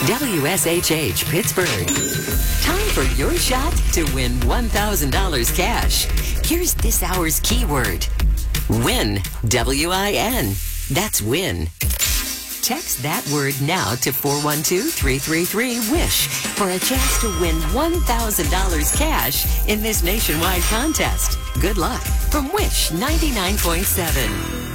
WSHH Pittsburgh. Time for your shot to win $1,000 cash. Here's this hour's keyword. Win. W-I-N. That's win. Text that word now to 412-333-WISH for a chance to win $1,000 cash in this nationwide contest. Good luck from Wish 99.7.